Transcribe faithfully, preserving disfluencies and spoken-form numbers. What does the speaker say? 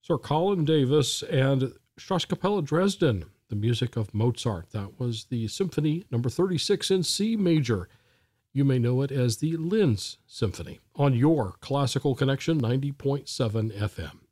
Sir Colin Davis and Staatskapelle Dresden, the music of Mozart. That was the Symphony number thirty-six in C major. You may know it as the Linz Symphony on your Classical Connection ninety point seven F M.